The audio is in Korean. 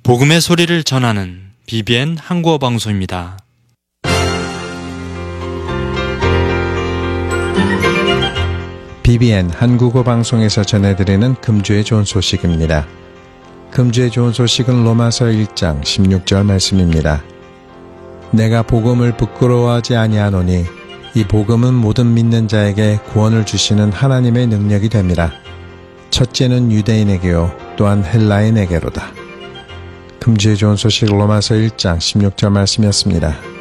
복음의 소리를 전하는 BBN 한국어 방송입니다. BBN 한국어 방송에서 전해드리는 금주의 좋은 소식입니다. 금주의 좋은 소식은 로마서 1장 16절 말씀입니다. 내가 복음을 부끄러워하지 아니하노니 이 복음은 모든 믿는 자에게 구원을 주시는 하나님의 능력이 됨이라. 첫째는 유대인에게요 또한 헬라인에게로다. 금주의 좋은 소식 로마서 1장 16절 말씀이었습니다.